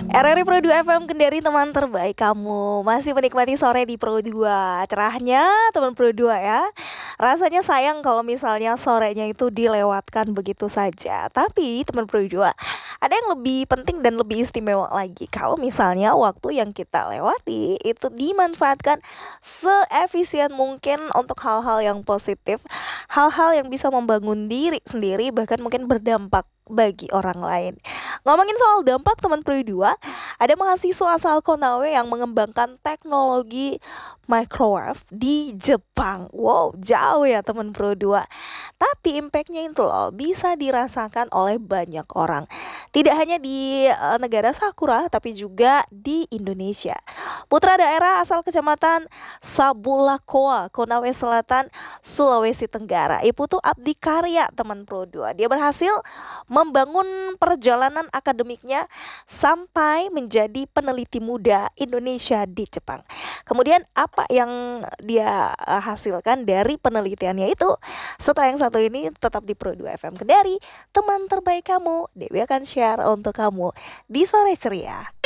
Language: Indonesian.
RRI Pro 2 FM Kendari, teman terbaik kamu. Masih menikmati sore di Pro 2. Cerahnya teman Pro 2 ya. Rasanya sayang kalau misalnya sorenya itu dilewatkan begitu saja. Tapi teman Pro 2, ada yang lebih penting dan lebih istimewa lagi. Kalau misalnya waktu yang kita lewati itu dimanfaatkan seefisien mungkin untuk hal-hal yang positif, hal-hal yang bisa membangun diri sendiri, bahkan mungkin berdampak bagi orang lain. Ngomongin soal dampak teman Pro 2, ada mahasiswa asal Konawe yang mengembangkan teknologi microwave di Jepang. Wow, jauh ya teman Pro 2. Tapi impactnya itu loh bisa dirasakan oleh banyak orang. Tidak hanya di negara Sakura, tapi juga di Indonesia. Putra daerah asal kecamatan Sabulakoa, Konawe Selatan, Sulawesi Tenggara. Iputu Abdi Karya teman Pro 2. Dia berhasil membangun perjalanan akademiknya sampai menjadi peneliti muda Indonesia di Jepang. Kemudian apa yang dia hasilkan dari penelitiannya itu? Setelah yang satu ini tetap di Pro 2 FM Kendari, teman terbaik kamu. Dewi akan share untuk kamu di sore ceria.